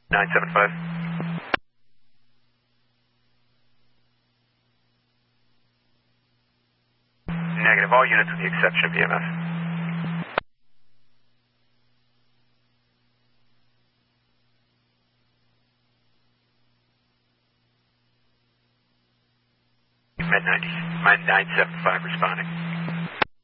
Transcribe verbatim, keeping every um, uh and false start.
nine seven five. Negative. All units with the exception of B M S. Med ninety. Med nine seven five responding.